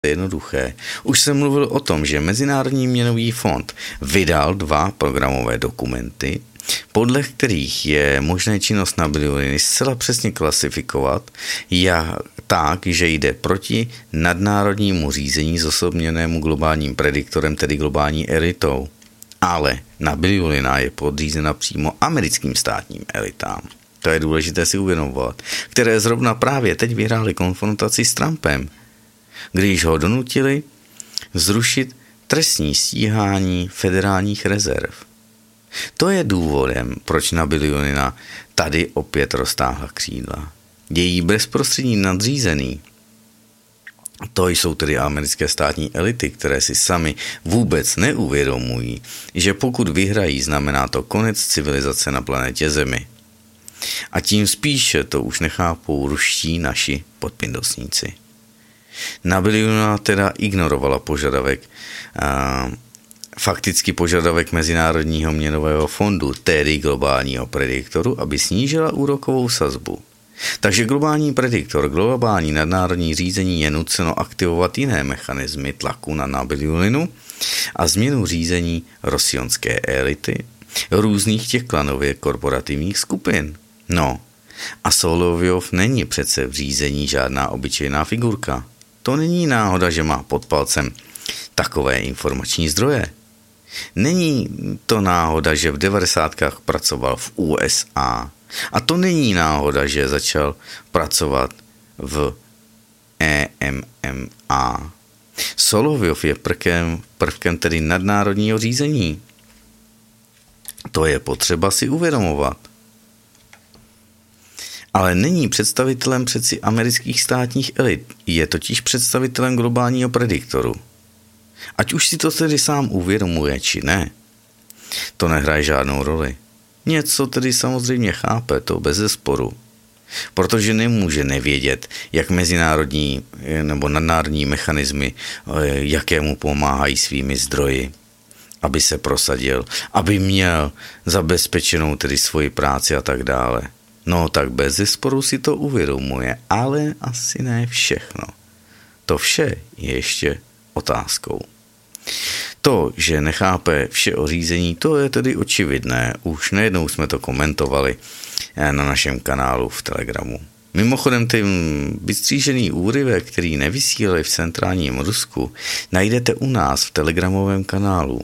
jednoduché. Už jsem mluvil o tom, že Mezinárodní měnový fond vydal 2 programové dokumenty, podle kterých je možné činnost Nabilioliny zcela přesně klasifikovat tak, že jde proti nadnárodnímu řízení zosobněnému globálním prediktorem, tedy globální elitou. Ale Nabiliolina je podřízena přímo americkým státním elitám. To je důležité si uvědomovat, které zrovna právě teď vyhrály konfrontaci s Trumpem, když ho donutili zrušit trestní stíhání federálních rezerv. To je důvodem, proč Nabiliolina tady opět roztáhla křídla. Její bezprostřední nadřízený, to jsou tedy americké státní elity, které si sami vůbec neuvědomují, že pokud vyhrají, znamená to konec civilizace na planetě Zemi. A tím spíše to už nechápou ruští naši podpindosníci. Nabiliolina teda ignorovala fakticky požadavek Mezinárodního měnového fondu, tedy globálního prediktoru, aby snížila úrokovou sazbu. Takže globální prediktor, globální nadnárodní řízení je nuceno aktivovat jiné mechanismy tlaku na Nabiliolinu a změnu řízení rosionské elity, různých těch klanově korporativních skupin. No, a Solovyov není přece v řízení žádná obyčejná figurka. To není náhoda, že má pod palcem takové informační zdroje. Není to náhoda, že v 90kách pracoval v USA. A to není náhoda, že začal pracovat v EMMA. Solovyov je prvkem tedy nadnárodního řízení. To je potřeba si uvědomovat. Ale není představitelem přeci amerických státních elit, je totiž představitelem globálního prediktoru. Ať už si to tedy sám uvědomuje, či ne, to nehraje žádnou roli. Něco tedy samozřejmě chápe, to bezesporu, protože nemůže nevědět, jak mezinárodní nebo nadnárodní mechanismy, jakému pomáhají svými zdroji, aby se prosadil, aby měl zabezpečenou tedy svoji práci a tak dále. No tak bezesporu si to uvědomuje, ale asi ne všechno. To vše je ještě otázkou. To, že nechápe vše o řízení, to je tedy očividné. Už nejednou jsme to komentovali na našem kanálu v Telegramu. Mimochodem ten vystřížený úryvek, který nevysílali v centrálním Rusku, najdete u nás v telegramovém kanálu.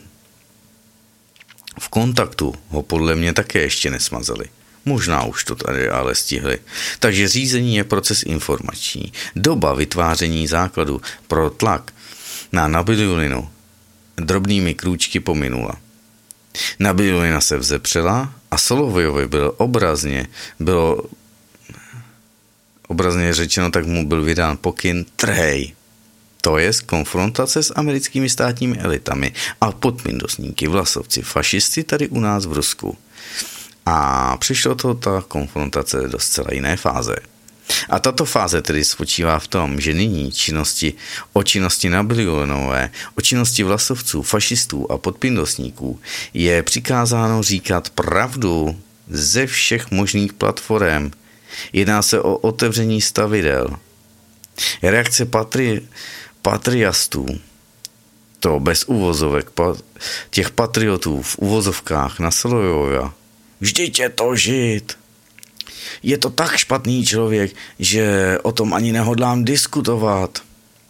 V Kontaktu ho podle mě také ještě nesmazali. Možná už to tady ale stihli. Takže řízení je proces informační. Doba vytváření základu pro tlak na Nabiliolinu drobnými krůčky pominula. Nabiliolina se vzepřela a Solovyjovi bylo obrazně řečeno, tak mu byl vydán pokyn trhej. To je konfrontace s americkými státními elitami a podpindosníky, vlasovci, fašisty tady u nás v Rusku. A přišlo to ta konfrontace do zcela jiné fáze. A tato fáze tedy spočívá v tom, že nyní o činnosti Nabiliolinové, o činnosti vlasovců, fašistů a podpindosníků je přikázáno říkat pravdu ze všech možných platform. Jedná se o otevření stavidel. Reakce patriastů, to bez uvozovek, těch patriotů v uvozovkách na Solovyjova. Vždyť je to Žid. Je to tak špatný člověk, že o tom ani nehodlám diskutovat.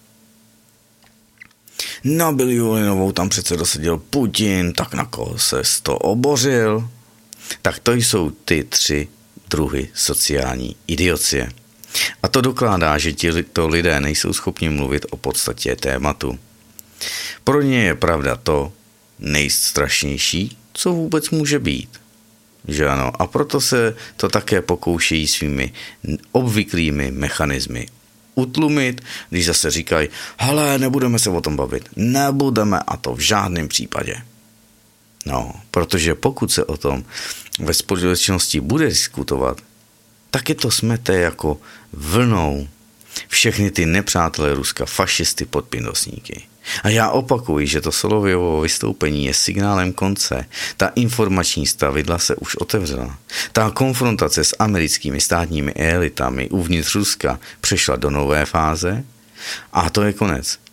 Nabiliolinovou tam přece dosadil Putin, tak na koho se to obořil? Tak to jsou ty 3 druhy sociální idiocie. A to dokládá, že tito lidé nejsou schopni mluvit o podstatě tématu. Pro ně je pravda to nejstrašnější, co vůbec může být. Že ano, a proto se to také pokoušejí svými obvyklými mechanismy utlumit, když zase říkají, hele, nebudeme se o tom bavit. Nebudeme, a to v žádném případě. No, protože pokud se o tom ve společnosti bude diskutovat, tak je to smete jako vlnou všechny ty nepřátelé Ruska, fašisty, podpindosníky. A já opakuji, že to Solovyjovo vystoupení je signálem konce. Ta informační stavidla se už otevřela. Ta konfrontace s americkými státními elitami uvnitř Ruska přešla do nové fáze a to je konec.